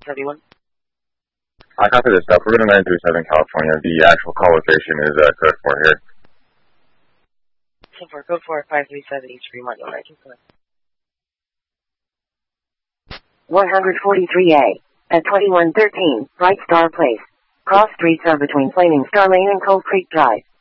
71. I copy this stuff. We're going to 937 California. The actual call location is code 4 here. Code 4, 537 East Fremont, 19. 143A, at 2113, Bright Star Place. Cross streets are between Flaming Star Lane and Cold Creek Drive.